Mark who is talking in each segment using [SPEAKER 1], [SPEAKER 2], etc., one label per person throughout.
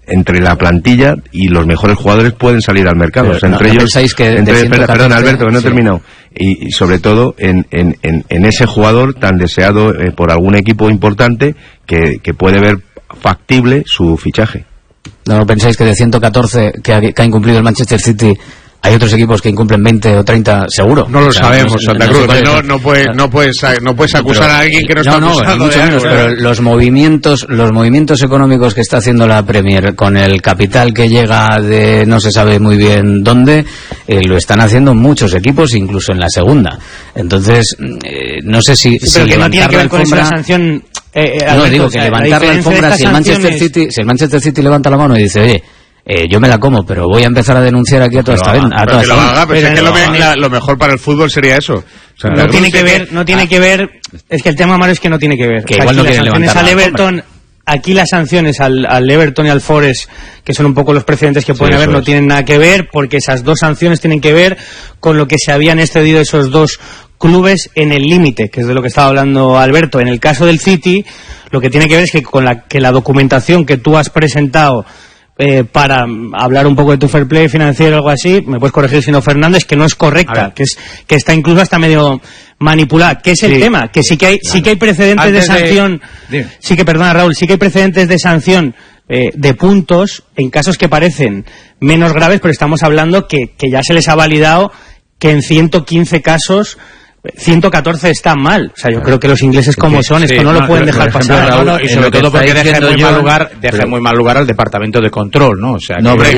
[SPEAKER 1] entre la plantilla y los mejores jugadores pueden salir al mercado.
[SPEAKER 2] Pero,
[SPEAKER 1] o sea, entre ellos, perdón, Alberto, que no he terminado. Y sobre todo en ese jugador tan deseado por algún equipo importante que puede ver factible su fichaje.
[SPEAKER 3] ¿No pensáis que de 114 que ha incumplido el Manchester City hay otros equipos que incumplen 20 o 30 seguro?
[SPEAKER 4] No lo sabemos, Santa Cruz. No puedes acusar a alguien que no está acusado.
[SPEAKER 3] Mucho menos, pero los movimientos económicos que está haciendo la Premier con el capital que llega de no se sabe muy bien dónde, lo están haciendo muchos equipos, incluso en la segunda. Entonces, no sé si
[SPEAKER 5] pero que no tiene que ver con esa sanción.
[SPEAKER 3] No, digo que levantar la alfombra, si el Manchester City levanta la mano y dice, oye, yo me la como, pero voy a empezar a denunciar aquí a toda esta vez.
[SPEAKER 4] Lo mejor para el fútbol sería eso. O sea,
[SPEAKER 5] no tiene que ver. Es que el tema, Mario, es que no tiene que ver.
[SPEAKER 3] Que igual no quieren levantar
[SPEAKER 5] al Everton. Aquí las sanciones al Everton y al Forest, que son un poco los precedentes que pueden haber, no tienen nada que ver, porque esas dos sanciones tienen que ver con lo que se habían excedido esos dos clubes en el límite, que es de lo que estaba hablando Alberto. En el caso del City, lo que tiene que ver es que la documentación que tú has presentado para hablar un poco de tu fair play financiero o algo así, me puedes corregir si no, Fernández, que no es correcta, que está incluso hasta medio manipulada, que es el tema, que sí que hay precedentes antes de sanción, Raúl, sí que hay precedentes de sanción de puntos en casos que parecen menos graves, pero estamos hablando que ya se les ha validado que en 115 casos 114 está mal. O sea, yo creo que los ingleses como son, esto no lo pueden dejar pasar.
[SPEAKER 4] Raúl, y sobre todo porque deja muy mal lugar al departamento de control, ¿no? O sea,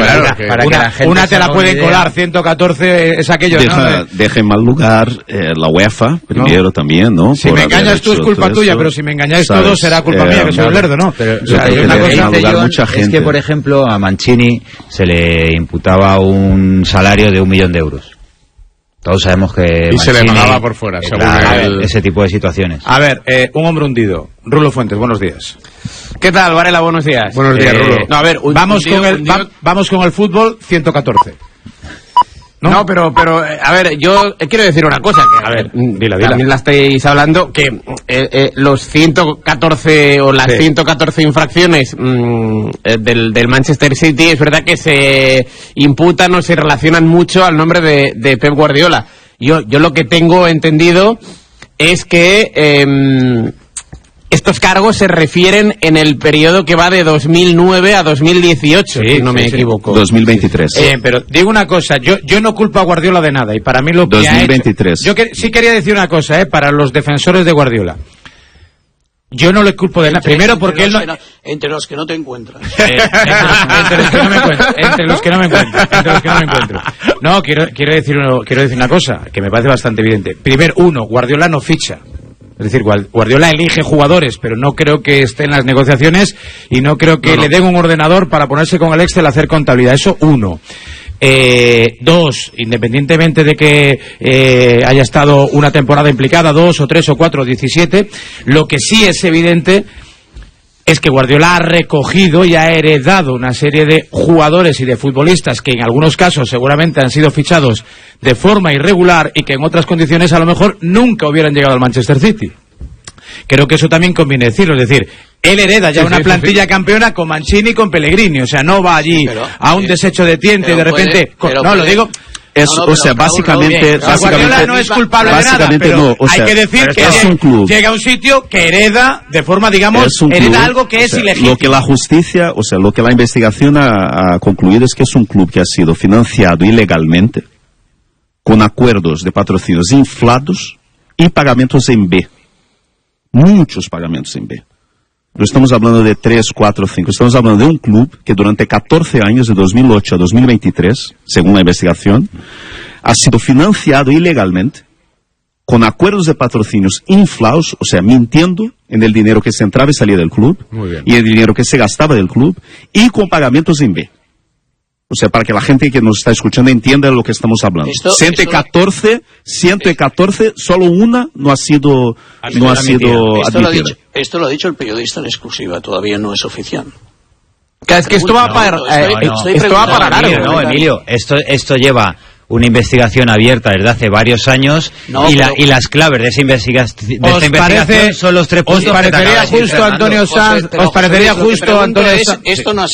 [SPEAKER 4] una te la pueden colar, 114 es aquello.
[SPEAKER 6] Deja en mal lugar la UEFA, primero también, ¿no?
[SPEAKER 4] Si me engañas tú es culpa tuya, pero si me engañáis todos será culpa mía, que soy el lerdo, ¿no?
[SPEAKER 6] Pero una cosa
[SPEAKER 2] es que, por ejemplo, a Mancini se le imputaba un salario de 1 millón de euros. Todos sabemos que
[SPEAKER 4] y se le pagaba por fuera, según
[SPEAKER 2] ese tipo de situaciones.
[SPEAKER 4] A ver, un hombre hundido. Rulo Fuentes, buenos días.
[SPEAKER 7] ¿Qué tal, Varela? Buenos días.
[SPEAKER 4] Buenos días, Rulo.
[SPEAKER 7] No, a ver,
[SPEAKER 4] vamos con el fútbol, 114.
[SPEAKER 7] No, pero a ver, yo quiero decir una cosa, que a ver,
[SPEAKER 4] dila.
[SPEAKER 7] También la estáis hablando, que los 114 o las 114 infracciones del Manchester City, es verdad que se imputan o se relacionan mucho al nombre de Pep Guardiola. Yo lo que tengo entendido es que estos cargos se refieren en el periodo que va de 2009 a 2018, si no me equivoco.
[SPEAKER 6] 2023.
[SPEAKER 4] Pero digo una cosa, yo no culpo a Guardiola de nada, y para mí lo que
[SPEAKER 6] 2023.
[SPEAKER 4] ha hecho... sí quería decir una cosa, para los defensores de Guardiola. Yo no le culpo de nada. Primero porque él no...
[SPEAKER 8] Entre los que no te encuentras.
[SPEAKER 4] Entre los que no me encuentro. No, quiero decir una cosa, que me parece bastante evidente. Primero, Guardiola no ficha. Es decir, Guardiola elige jugadores, pero no creo que esté en las negociaciones y no creo que le den un ordenador para ponerse con el Excel a hacer contabilidad. Eso, 1. 2, independientemente de que haya estado una temporada implicada, 2 o 3 o 4 o 17, lo que sí es evidente es que Guardiola ha recogido y ha heredado una serie de jugadores y de futbolistas que en algunos casos seguramente han sido fichados de forma irregular y que en otras condiciones a lo mejor nunca hubieran llegado al Manchester City. Creo que eso también conviene decirlo, es decir, él hereda ya una plantilla campeona con Mancini y con Pellegrini, o sea, no va allí a un desecho de tiente y de repente... lo digo...
[SPEAKER 6] básicamente
[SPEAKER 4] Guardiola no es culpable de nada, pero hay que decir que llega a un sitio que hereda de forma, digamos, hereda algo que es ilegítimo.
[SPEAKER 6] Lo que la justicia, lo que la investigación ha concluido es que es un club que ha sido financiado ilegalmente, con acuerdos de patrocinios inflados y pagamentos en B. Muchos pagamentos en B. No estamos hablando de 3, 4, 5. Estamos hablando de un club que durante 14 años, de 2008 a 2023, según la investigación, ha sido financiado ilegalmente, con acuerdos de patrocinios inflados, o sea, mintiendo en el dinero que se entraba y salía del club, y el dinero que se gastaba del club, y con pagamentos en B. O sea, para que la gente que nos está escuchando entienda de lo que estamos hablando. 114, solo una no ha sido admitida.
[SPEAKER 8] Esto lo ha dicho el periodista en exclusiva, todavía no es oficial.
[SPEAKER 7] Es que esto va para largo.
[SPEAKER 2] No, Emilio, esto lleva una investigación abierta desde hace varios años y las claves de esa investigación son los 3 puntos.
[SPEAKER 4] ¿Os parecería justo, Antonio Sanz? ¿Os parecería justo, Antonio Sanz?
[SPEAKER 8] Esto no ha